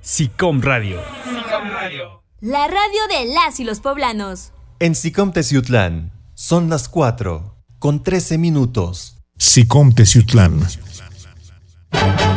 SICOM Radio. La radio de las y los poblanos. En SICOM Teciutlán son las 4:13. SICOM Teciutlán.